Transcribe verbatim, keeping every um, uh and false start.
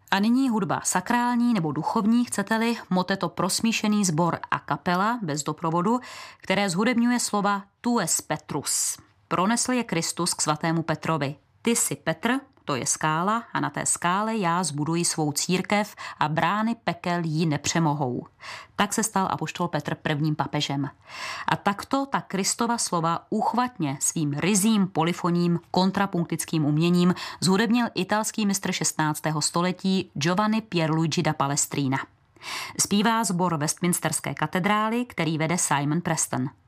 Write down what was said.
A nyní hudba sakrální nebo duchovní, chcete-li, moteto prosmíšený sbor a kapela bez doprovodu, které zhudebňuje slova Tu es Petrus. Pronesl je Kristus k svatému Petrovi. Ty jsi Petr, to je skála, a na té skále já zbuduji svou církev a brány pekel ji nepřemohou. Tak se stal apoštol Petr prvním papežem. A takto ta Kristova slova úchvatně svým ryzím polyfonním kontrapunktickým uměním zhudebnil italský mistr šestnáctého století Giovanni Pierluigi da Palestrina. Zpívá sbor Westminsterské katedrály, který vede Simon Preston.